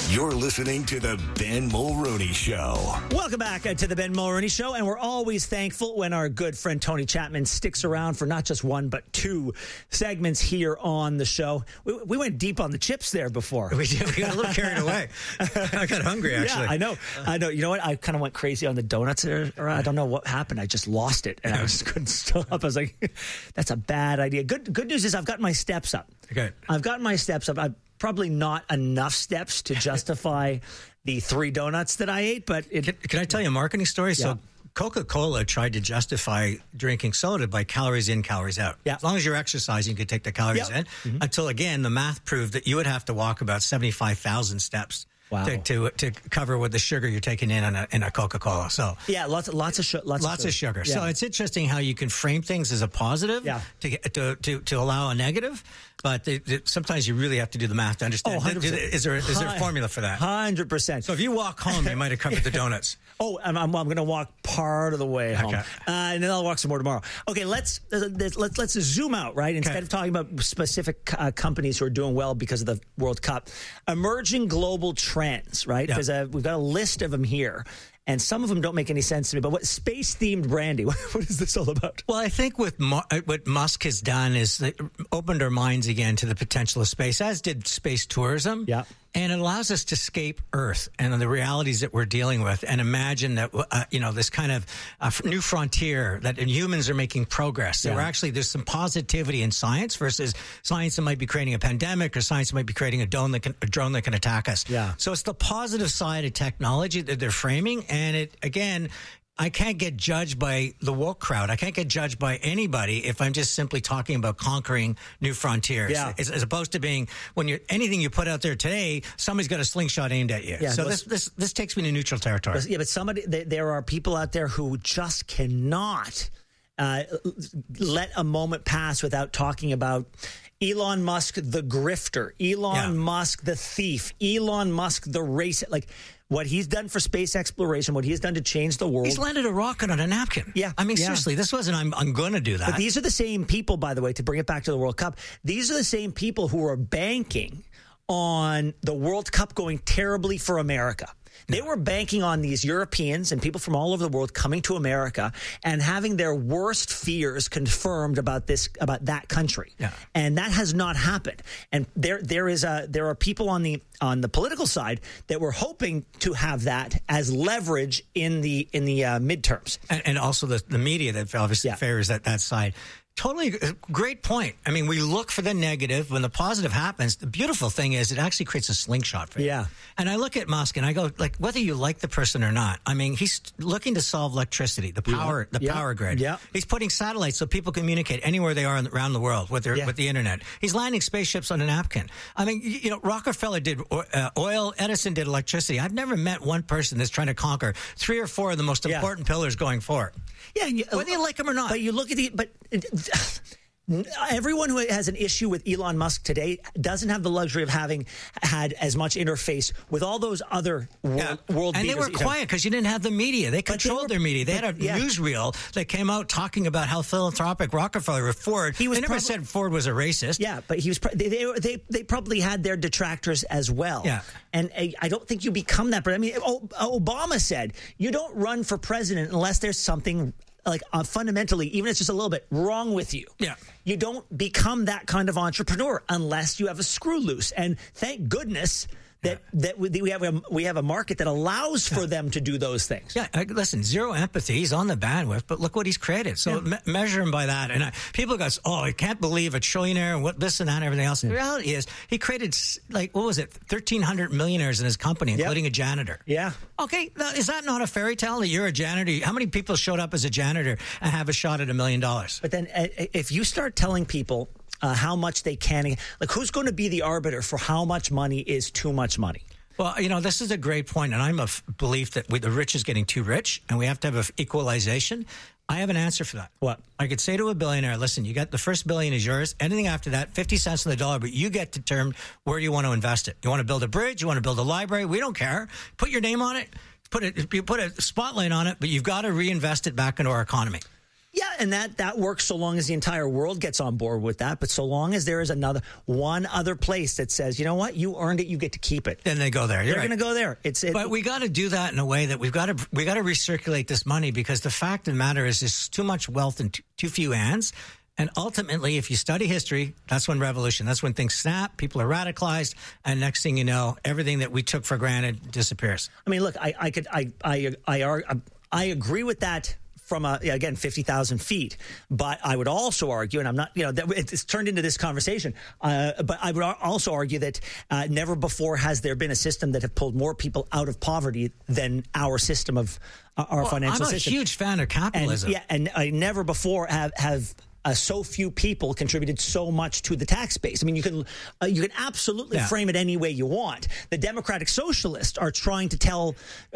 You're listening to the Ben Mulroney Show. Welcome back to the Ben Mulroney Show, and we're always thankful when our good friend Tony Chapman sticks around for not just one but two segments here on the show. We went deep on the chips there before. We did. We got a little carried away. I got hungry, actually. Yeah, I know. You know what? I kind of went crazy on the donuts there. I don't know what happened. I just lost it, and I just couldn't stop. I was like, that's a bad idea. Good news is I've got my steps up. Okay. I've got my steps up. I've probably not enough steps to justify the 3 donuts that I ate, but Can I tell you a marketing story? Yeah. So Coca-Cola tried to justify drinking soda by calories in, calories out. Yeah. As long as you're exercising, you can take the calories in. Mm-hmm. Until, again, the math proved that you would have to walk about 75,000 steps. Wow. To cover with the sugar you're taking in a Coca-Cola. So yeah, lots of sugar. Yeah. So it's interesting how you can frame things as a positive to allow a negative, but sometimes you really have to do the math to understand. 100%. Is there a formula for that? 100%. So if you walk home, you might have covered the donuts. I'm going to walk part of the way home, and then I'll walk some more tomorrow. Okay, let's zoom out, right? Instead of talking about specific companies who are doing well because of the World Cup, emerging global trends, right? Because we've got a list of them here. And some of them don't make any sense to me. But what space-themed brandy? What is this all about? Well, I think what Musk has done is opened our minds again to the potential of space, as did space tourism. Yeah. And it allows us to escape Earth and the realities that we're dealing with, and imagine that this kind of new frontier that humans are making progress. So there's some positivity in science versus science that might be creating a pandemic, or science that might be creating a drone that can attack us. Yeah. So it's the positive side of technology that they're framing, and it again. I can't get judged by the woke crowd. I can't get judged by anybody if I'm just simply talking about conquering new frontiers. Yeah. As opposed to being, anything you put out there today, somebody's got a slingshot aimed at you. Yeah, so this takes me to neutral territory. Yeah, but there are people out there who just cannot let a moment pass without talking about Elon Musk, the grifter, Elon Musk, the thief, Elon Musk, the racist. Like, what he's done for space exploration, what he's done to change the world. He's landed a rocket on a napkin. Yeah. I mean, seriously, this wasn't, I'm going to do that. But these are the same people, by the way, to bring it back to the World Cup. These are the same people who are banking on the World Cup going terribly for America. They were banking on these Europeans and people from all over the world coming to America and having their worst fears confirmed about that country. Yeah. And that has not happened. And there are people on the political side that were hoping to have that as leverage in the midterms. And also the media that obviously favors that side. Totally great point. I mean, we look for the negative. When the positive happens, the beautiful thing is it actually creates a slingshot for you. Yeah. And I look at Musk and I go, like, whether you like the person or not, I mean, he's looking to solve electricity, the power grid. Yeah. He's putting satellites so people communicate anywhere they are around the world with the internet. He's landing spaceships on a napkin. I mean, Rockefeller did oil, Edison did electricity. I've never met one person that's trying to conquer 3 or 4 of the most important pillars going forward. Yeah, whether you like him or not. But you look at everyone who has an issue with Elon Musk today doesn't have the luxury of having had as much interface with all those other world and leaders. They were quiet because you didn't have the media. They controlled their media. They had a newsreel that came out talking about how philanthropic Rockefeller with Ford. They never said Ford was a racist. Yeah, but he was. They probably had their detractors as well. Yeah. And I don't think you become that. But I mean, Obama said you don't run for president unless there's something like fundamentally, even if it's just a little bit wrong with you. Yeah. You don't become that kind of entrepreneur unless you have a screw loose. And thank goodness that we have a market that allows for them to do those things. Yeah, listen, zero empathy. He's on the bandwidth, but look what he's created. So measure him by that. And people go, "Oh, I can't believe a trillionaire and what this and that and everything else." The reality is, he created 1,300 millionaires in his company, including a janitor. Yeah. Okay, now, is that not a fairy tale that you're a janitor? How many people showed up as a janitor and have a shot at $1 million? But then, if you start telling people how much they can, like, who's going to be the arbiter for how much money is too much money? Well, this is a great point, and I'm of belief that the rich is getting too rich, and we have to have equalization. I have an answer for that. What? I could say to a billionaire, listen, you got the first $1 billion is yours. Anything after that, 50 cents on the dollar, but you get to determine where you want to invest it. You want to build a bridge? You want to build a library? We don't care. Put your name on it. You put a spotlight on it, but you've got to reinvest it back into our economy. Yeah, and that works so long as the entire world gets on board with that. But so long as there is one other place that says, you know what, you earned it, you get to keep it. Then they go there. They're going to go there. But we got to do that in a way that we got to recirculate this money, because the fact of the matter is there's too much wealth in too few hands. And ultimately, if you study history, that's when revolution, that's when things snap, people are radicalized, and next thing you know, everything that we took for granted disappears. I mean, look, I agree with that from again 50,000 feet, but I would also argue, and I'm not, it's turned into this conversation, but I would also argue that never before has there been a system that have pulled more people out of poverty than our system of our financial system. I'm a huge fan of capitalism. And I never before have so few people contributed so much to the tax base. I mean, you can absolutely frame it any way you want. The Democratic Socialists are trying to tell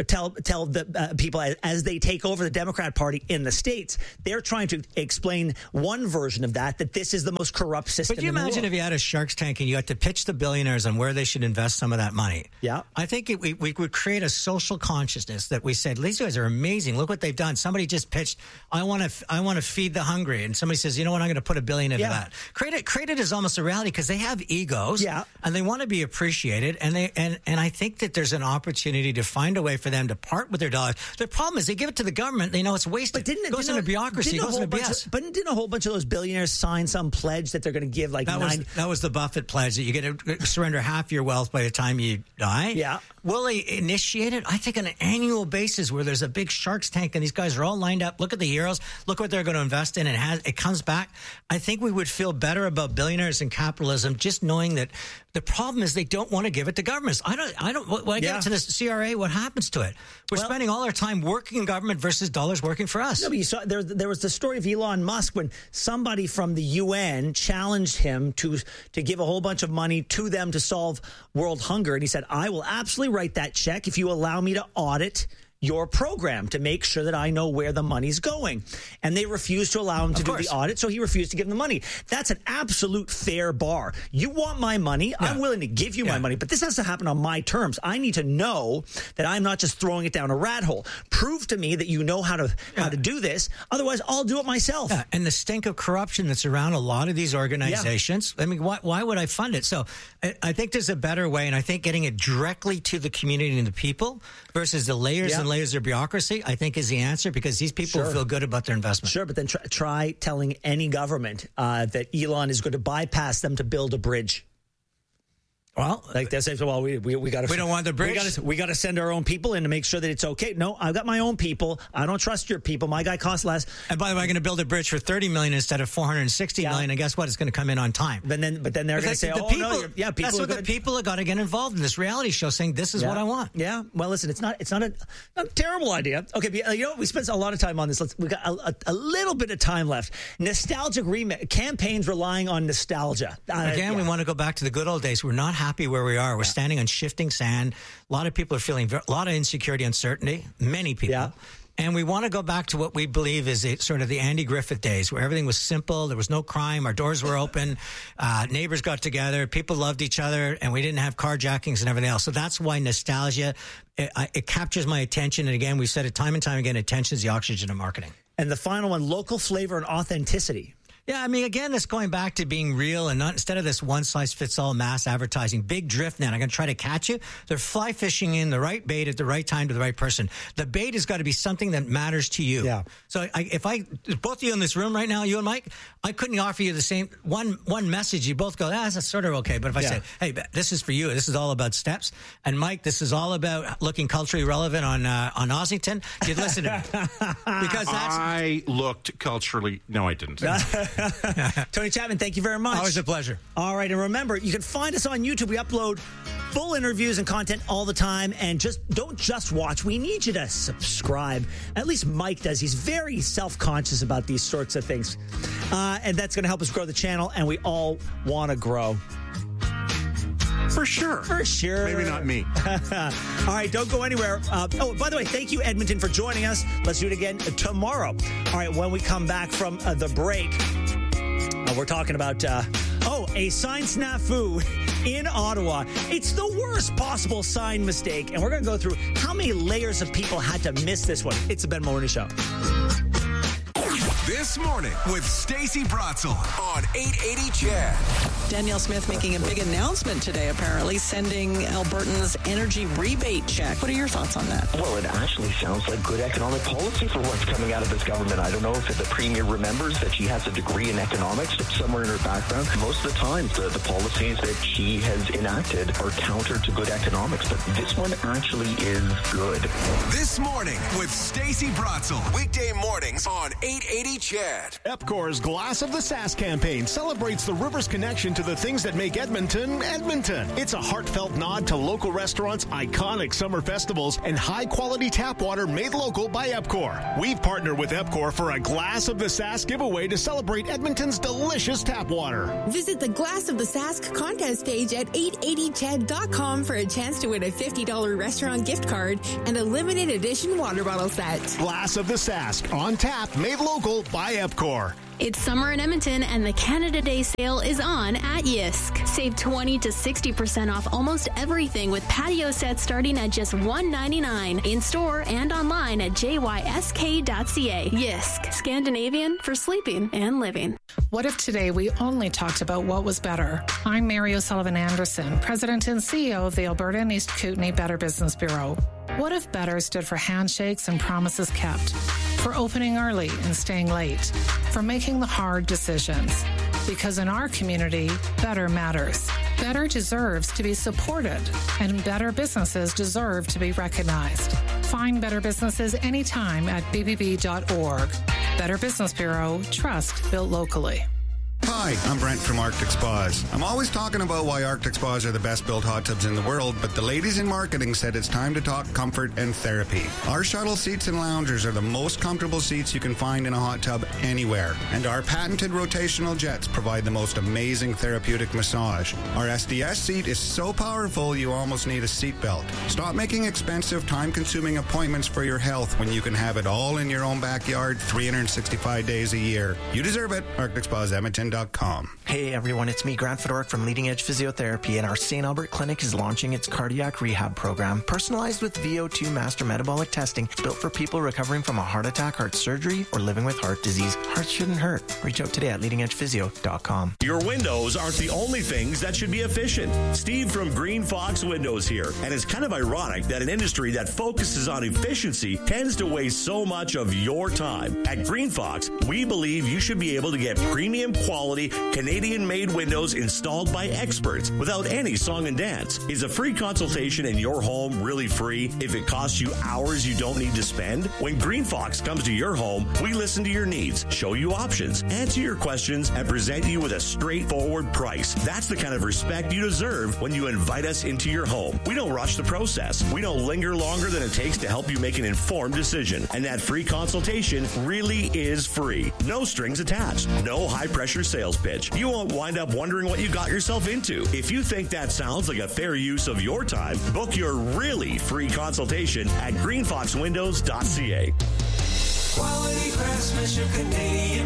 the people as they take over the Democrat Party in the States, they're trying to explain one version of that this is the most corrupt system. But you imagine if you had a Shark's Tank and you had to pitch the billionaires on where they should invest some of that money. Yeah. I think we would create a social consciousness that we said, these guys are amazing. Look what they've done. Somebody just pitched, I want to feed the hungry. And somebody says, you know what, I'm going to put $1 billion into that. Create it as almost a reality, because they have egos, and they want to be appreciated, and I think that there's an opportunity to find a way for them to part with their dollars. The problem is they give it to the government, they know it's wasted. But it goes into bureaucracy, it goes into BS. But didn't a whole bunch of those billionaires sign some pledge that they're going to give that was the Buffett pledge, that you get to surrender half your wealth by the time you die? Yeah. Will they initiate it? I think on an annual basis where there's a big Shark's Tank and these guys are all lined up. Look at the heroes. Look what they're going to invest in, and it comes back. I think we would feel better about billionaires and capitalism just knowing that the problem is they don't want to give it to governments. When I give it to the CRA, what happens to it? We're spending all our time working in government versus dollars working for us. No, but you saw there was the story of Elon Musk when somebody from the UN challenged him to give a whole bunch of money to them to solve world hunger. And he said, I will absolutely write that check if you allow me to audit your program to make sure that I know where the money's going. And they refused to allow him to do the audit, so he refused to give them the money. That's an absolute fair bar. You want my money, I'm willing to give you my money, but this has to happen on my terms. I need to know that I'm not just throwing it down a rat hole. Prove to me that you know how to do this. Otherwise, I'll do it myself. Yeah. And the stink of corruption that's around a lot of these organizations, I mean, why would I fund it? So I think there's a better way, and I think getting it directly to the community and the people versus the layers and layers of bureaucracy, I think, is the answer, because these people feel good about their investment. Sure, but then try telling any government that Elon is going to bypass them to build a bridge. Well, like they say, well, we got to. We don't want the bridge. We got to send our own people in to make sure that it's okay. No, I've got my own people. I don't trust your people. My guy costs less. And by the way, I'm going to build a bridge for $30 million instead of $460 million. And guess what? It's going to come in on time. But then they're going to say, people, no, people. That's what the people have got to get involved in this reality show, saying this is what I want. Yeah. Well, listen, it's not a terrible idea. Okay, but, we spent a lot of time on this. We got a little bit of time left. Nostalgic campaigns relying on nostalgia. Again, we want to go back to the good old days. We're not happy where we are. We're standing on shifting sand. A lot of people are feeling a lot of insecurity, uncertainty. Many people. Yeah. And we want to go back to what we believe is sort of the Andy Griffith days, where everything was simple. There was no crime. Our doors were open. Neighbors got together. People loved each other. And we didn't have carjackings and everything else. So that's why nostalgia, it captures my attention. And again, we've said it time and time again, attention is the oxygen of marketing. And the final one, local flavor and authenticity. Yeah, I mean, again, it's going back to being real and not instead of this one-size-fits-all mass advertising. Big drift net. I'm going to try to catch you. They're fly fishing in the right bait at the right time to the right person. The bait has got to be something that matters to you. Yeah. So if both of you in this room right now, you and Mike, I couldn't offer you the same one message. You both go, that's sort of okay. But if I said, hey, this is for you. This is all about steps. And Mike, this is all about looking culturally relevant on Ossington. You'd listen to me. Because I looked culturally. No, I didn't. Tony Chapman, thank you very much. Always a pleasure. All right, and remember, you can find us on YouTube. We upload full interviews and content all the time, and don't just watch. We need you to subscribe. At least Mike does. He's very self-conscious about these sorts of things, and that's going to help us grow the channel, and we all want to grow. For sure. Maybe not me. All right, don't go anywhere. By the way, thank you, Edmonton, for joining us. Let's do it again tomorrow. All right, when we come back from the break, we're talking about, a sign snafu in Ottawa. It's the worst possible sign mistake, and we're going to go through how many layers of people had to miss this one. It's the Ben Mulroney Show. This Morning with Stacey Bratzel on 880 CHED. Danielle Smith making a big announcement today, apparently, sending Albertans energy rebate check. What are your thoughts on that? Well, it actually sounds like good economic policy for what's coming out of this government. I don't know if the Premier remembers that she has a degree in economics somewhere in her background. Most of the time, the policies that she has enacted are counter to good economics, but this one actually is good. This Morning with Stacey Bratzel. Weekday mornings on 880 CHED. EPCOR's Glass of the Sask campaign celebrates the river's connection to the things that make Edmonton, Edmonton. It's a heartfelt nod to local restaurants, iconic summer festivals, and high-quality tap water made local by EPCOR. We've partnered with EPCOR for a Glass of the Sask giveaway to celebrate Edmonton's delicious tap water. Visit the Glass of the Sask contest page at 880ched.com for a chance to win a $50 restaurant gift card and a limited edition water bottle set. Glass of the Sask, on tap, made local by EPCOR. It's summer in Edmonton, and the Canada Day sale is on at Yisk. Save 20 to 60% off almost everything with patio sets starting at just $1.99 in store and online at jysk.ca. Yisk, Scandinavian for sleeping and living. What if today we only talked about what was better? I'm Mary O'Sullivan Anderson, President and CEO of the Alberta and East Kootenay Better Business Bureau. What if Better stood for handshakes and promises kept, for opening early and staying late, for making the hard decisions? Because in our community, better matters. Better deserves to be supported, and better businesses deserve to be recognized. Find better businesses anytime at bbb.org. Better Business Bureau, trust built locally. Hi, I'm Brent from Arctic Spas. I'm always talking about why Arctic Spas are the best built hot tubs in the world, but the ladies in marketing said it's time to talk comfort and therapy. Our shuttle seats and loungers are the most comfortable seats you can find in a hot tub anywhere, and our patented rotational jets provide the most amazing therapeutic massage. Our SDS seat is so powerful you almost need a seatbelt. Stop making expensive, time-consuming appointments for your health when you can have it all in your own backyard 365 days a year. You deserve it. Arctic Spas, Edmonton.com. Hey everyone, it's me, Grant Fedoruk from Leading Edge Physiotherapy, and our St. Albert Clinic is launching its cardiac rehab program, personalized with VO2 master metabolic testing, built for people recovering from a heart attack, heart surgery, or living with heart disease. Hearts shouldn't hurt. Reach out today at leadingedgephysio.com. Your windows aren't the only things that should be efficient. Steve from Green Fox Windows here, and it's kind of ironic that an industry that focuses on efficiency tends to waste so much of your time. At Green Fox, we believe you should be able to get premium quality Canadian-made windows installed by experts without any song and dance. Is a free consultation in your home really free if it costs you hours you don't need to spend? When Green Fox comes to your home, we listen to your needs, show you options, answer your questions, and present you with a straightforward price. That's the kind of respect you deserve when you invite us into your home. We don't rush the process. We don't linger longer than it takes to help you make an informed decision. And that free consultation really is free. No strings attached. No high-pressure sales pitch. You won't wind up wondering what you got yourself into. If you think that sounds like a fair use of your time, book your really free consultation at greenfoxwindows.ca. Quality craftsmanship, Canadian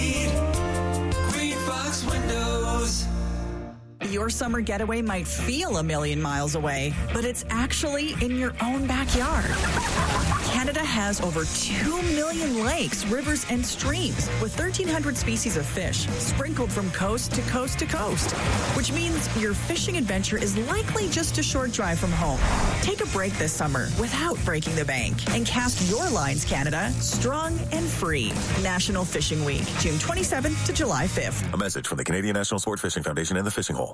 made. Green Fox Windows. Your summer getaway might feel a million miles away, but it's actually in your own backyard. Canada has over 2 million lakes, rivers, and streams with 1,300 species of fish sprinkled from coast to coast to coast, which means your fishing adventure is likely just a short drive from home. Take a break this summer without breaking the bank and cast your lines, Canada, strong and free. National Fishing Week, June 27th to July 5th. A message from the Canadian National Sport Fishing Foundation and the Fishing Hole.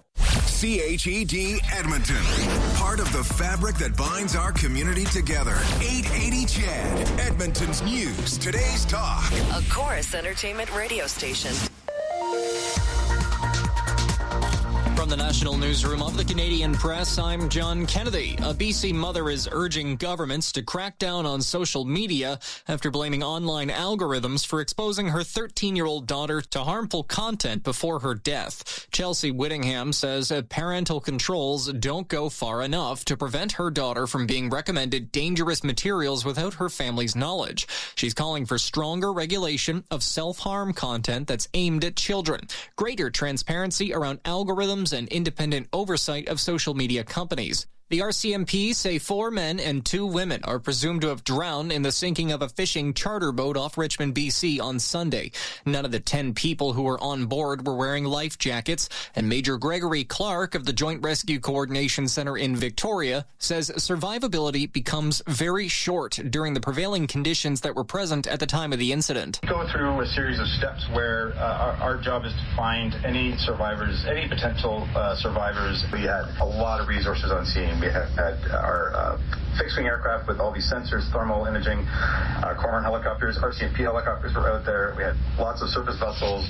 CHED Edmonton, part of the fabric that binds our community together. 880 CHED, Edmonton's news, today's talk. A Chorus Entertainment radio station. From the National Newsroom of the Canadian Press, I'm John Kennedy. A BC mother is urging governments to crack down on social media after blaming online algorithms for exposing her 13-year-old daughter to harmful content before her death. Chelsea Whittingham says parental controls don't go far enough to prevent her daughter from being recommended dangerous materials without her family's knowledge. She's calling for stronger regulation of self-harm content that's aimed at children, greater transparency around algorithms, and independent oversight of social media companies. The RCMP say 4 men and 2 women are presumed to have drowned in the sinking of a fishing charter boat off Richmond, BC on Sunday. None of the 10 people who were on board were wearing life jackets, and Major Gregory Clark of the Joint Rescue Coordination Center in Victoria says survivability becomes very short during the prevailing conditions that were present at the time of the incident. We go through a series of steps where our job is to find any survivors, any potential survivors. We had a lot of resources on scene. We had our fixed-wing aircraft with all these sensors, thermal imaging, Cormorant helicopters, RCMP helicopters were out there. We had lots of surface vessels.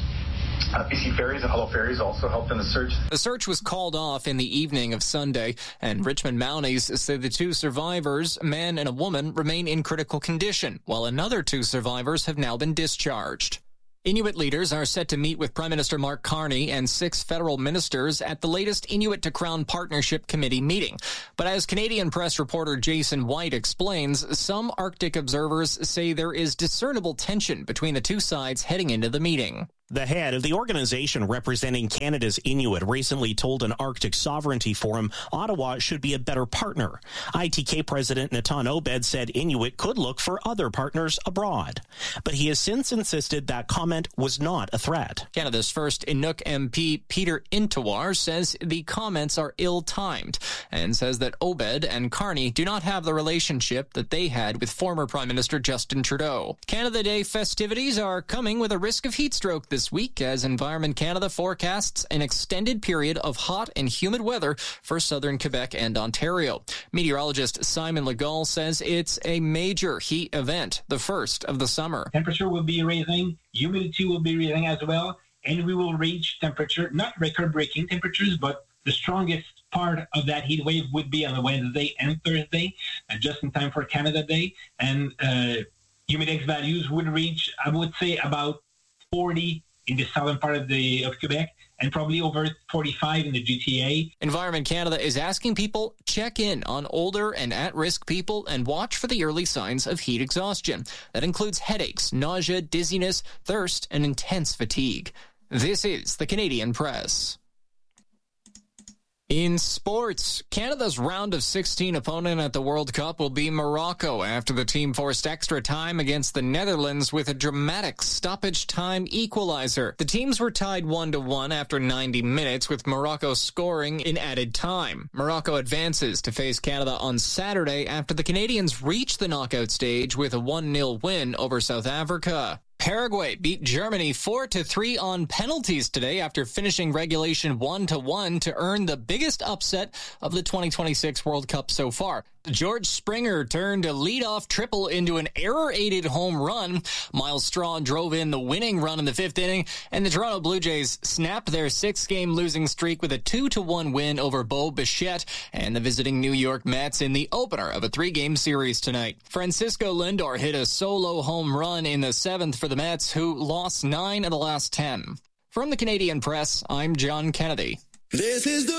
BC Ferries and Hello Ferries also helped in the search. The search was called off in the evening of Sunday, and Richmond Mounties say the 2 survivors, a man and a woman, remain in critical condition, while another 2 survivors have now been discharged. Inuit leaders are set to meet with Prime Minister Mark Carney and 6 federal ministers at the latest Inuit to Crown Partnership Committee meeting. But as Canadian Press reporter Jason White explains, some Arctic observers say there is discernible tension between the 2 sides heading into the meeting. The head of the organization representing Canada's Inuit recently told an Arctic Sovereignty Forum Ottawa should be a better partner. ITK President Natan Obed said Inuit could look for other partners abroad. But he has since insisted that comment was not a threat. Canada's first Inuk MP Peter Intawar says the comments are ill-timed and says that Obed and Carney do not have the relationship that they had with former Prime Minister Justin Trudeau. Canada Day festivities are coming with a risk of heat stroke this week as Environment Canada forecasts an extended period of hot and humid weather for southern Quebec and Ontario. Meteorologist Simon Legault says it's a major heat event, the first of the summer. Temperature will be raising, humidity will be raising as well, and we will reach temperature, not record-breaking temperatures, but the strongest part of that heat wave would be on the Wednesday and Thursday, just in time for Canada Day. And humidex values would reach, I would say, about 40 in the southern part of Quebec, and probably over 45 in the GTA. Environment Canada is asking people check in on older and at-risk people and watch for the early signs of heat exhaustion. That includes headaches, nausea, dizziness, thirst, and intense fatigue. This is the Canadian Press. In sports, Canada's round of 16 opponent at the World Cup will be Morocco after the team forced extra time against the Netherlands with a dramatic stoppage time equalizer. The teams were tied 1-1 after 90 minutes, with Morocco scoring in added time. Morocco advances to face Canada on Saturday after the Canadians reached the knockout stage with a 1-0 win over South Africa. Paraguay beat Germany 4-3 on penalties today after finishing regulation 1-1 to earn the biggest upset of the 2026 World Cup so far. George Springer turned a leadoff triple into an error-aided home run. Miles Straw drove in the winning run in the 5th inning, and the Toronto Blue Jays snapped their 6-game losing streak with a 2-1 win over Bo Bichette and the visiting New York Mets in the opener of a 3-game series tonight. Francisco Lindor hit a solo home run in the 7th for the Mets, who lost 9 of the last 10. From the Canadian Press, I'm John Kennedy. This is the